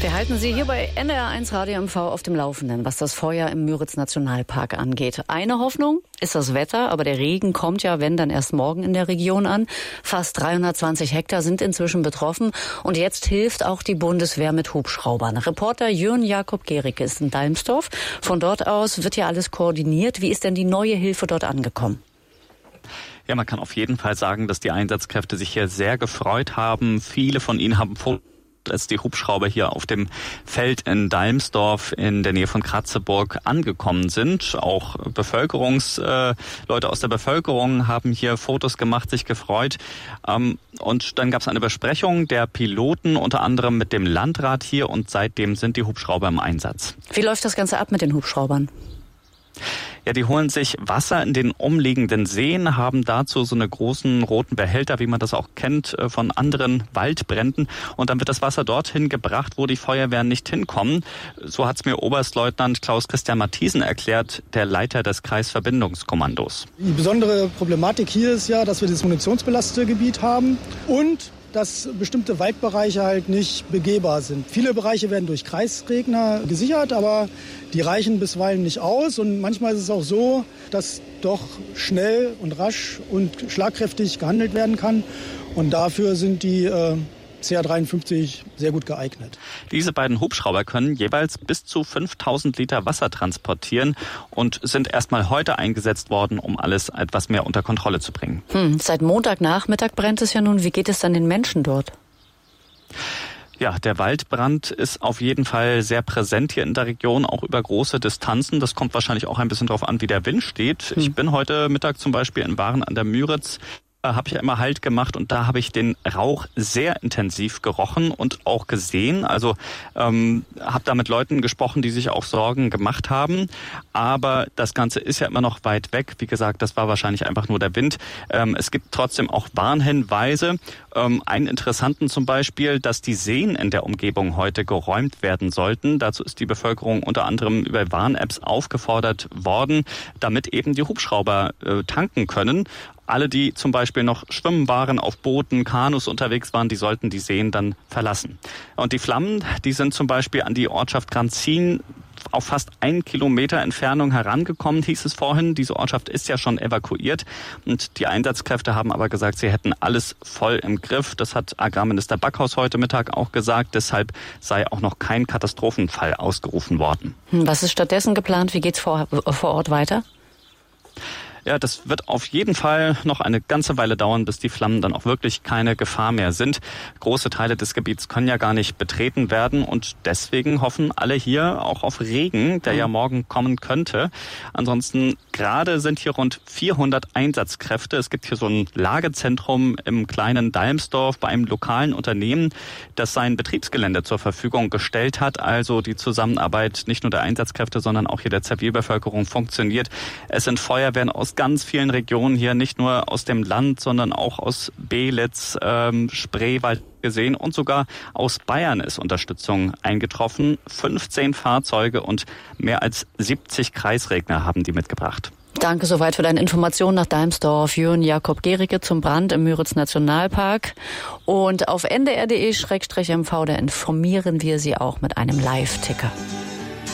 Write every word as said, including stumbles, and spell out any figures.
Wir halten Sie hier bei N D R eins Radio M V auf dem Laufenden, was das Feuer im Müritz-Nationalpark angeht. Eine Hoffnung ist das Wetter, aber der Regen kommt ja, wenn, dann erst morgen in der Region an. Fast dreihundertzwanzig Hektar sind inzwischen betroffen und jetzt hilft auch die Bundeswehr mit Hubschraubern. Reporter Jürgen Jakob Gericke ist in Dalmsdorf. Von dort aus wird ja alles koordiniert. Wie ist denn die neue Hilfe dort angekommen? Ja, man kann auf jeden Fall sagen, dass die Einsatzkräfte sich hier sehr gefreut haben. Viele von ihnen haben Fotos, als die Hubschrauber hier auf dem Feld in Dalmsdorf in der Nähe von Kratzeburg angekommen sind. Auch Bevölkerungs, äh, Leute aus der Bevölkerung haben hier Fotos gemacht, sich gefreut. Ähm, und dann gab es eine Besprechung der Piloten, unter anderem mit dem Landrat hier, und seitdem sind die Hubschrauber im Einsatz. Wie läuft das Ganze ab mit den Hubschraubern? Ja, die holen sich Wasser in den umliegenden Seen, haben dazu so eine großen roten Behälter, wie man das auch kennt von anderen Waldbränden. Und dann wird das Wasser dorthin gebracht, wo die Feuerwehren nicht hinkommen. So hat es mir Oberstleutnant Klaus-Christian Mathiesen erklärt, der Leiter des Kreisverbindungskommandos. Die besondere Problematik hier ist ja, dass wir das munitionsbelastete Gebiet haben und dass bestimmte Waldbereiche halt nicht begehbar sind. Viele Bereiche werden durch Kreisregner gesichert, aber die reichen bisweilen nicht aus. Und manchmal ist es auch so, dass doch schnell und rasch und schlagkräftig gehandelt werden kann. Und dafür sind die äh, C H dreiundfünfzig sehr gut geeignet. Diese beiden Hubschrauber können jeweils bis zu fünftausend Liter Wasser transportieren und sind erstmal heute eingesetzt worden, um alles etwas mehr unter Kontrolle zu bringen. Hm, seit Montagnachmittag brennt es ja nun. Wie geht es dann den Menschen dort? Ja, der Waldbrand ist auf jeden Fall sehr präsent hier in der Region, auch über große Distanzen. Das kommt wahrscheinlich auch ein bisschen darauf an, wie der Wind steht. Hm. Ich bin heute Mittag zum Beispiel in Waren an der Müritz. Habe ich ja immer Halt gemacht und da habe ich den Rauch sehr intensiv gerochen und auch gesehen. Also ähm, habe da mit Leuten gesprochen, die sich auch Sorgen gemacht haben. Aber das Ganze ist ja immer noch weit weg. Wie gesagt, das war wahrscheinlich einfach nur der Wind. Ähm, es gibt trotzdem auch Warnhinweise. Ähm, einen interessanten zum Beispiel, dass die Seen in der Umgebung heute geräumt werden sollten. Dazu ist die Bevölkerung unter anderem über Warn-Apps aufgefordert worden, damit eben die Hubschrauber äh, tanken können. Alle, die zum Beispiel noch schwimmen waren, auf Booten, Kanus unterwegs waren, die sollten die Seen dann verlassen. Und die Flammen, die sind zum Beispiel an die Ortschaft Granzin auf fast einen Kilometer Entfernung herangekommen, hieß es vorhin. Diese Ortschaft ist ja schon evakuiert. Und die Einsatzkräfte haben aber gesagt, sie hätten alles voll im Griff. Das hat Agrarminister Backhaus heute Mittag auch gesagt. Deshalb sei auch noch kein Katastrophenfall ausgerufen worden. Was ist stattdessen geplant? Wie geht's vor, vor Ort weiter? Ja, das wird auf jeden Fall noch eine ganze Weile dauern, bis die Flammen dann auch wirklich keine Gefahr mehr sind. Große Teile des Gebiets können ja gar nicht betreten werden und deswegen hoffen alle hier auch auf Regen, der ja morgen kommen könnte. Ansonsten gerade sind hier rund vierhundert Einsatzkräfte. Es gibt hier so ein Lagezentrum im kleinen Dalmsdorf bei einem lokalen Unternehmen, das sein Betriebsgelände zur Verfügung gestellt hat. Also die Zusammenarbeit nicht nur der Einsatzkräfte, sondern auch hier der Zivilbevölkerung funktioniert. Es sind Feuerwehren aus ganz vielen Regionen hier, nicht nur aus dem Land, sondern auch aus Belitz, ähm, Spreewald gesehen und sogar aus Bayern ist Unterstützung eingetroffen. fünfzehn Fahrzeuge und mehr als siebzig Kreisregner haben die mitgebracht. Danke soweit für deine Informationen nach Dalmsdorf. Jürgen Jakob Gericke zum Brand im Müritz-Nationalpark. Und auf n d r punkt d e slash m v, da informieren wir Sie auch mit einem Live-Ticker.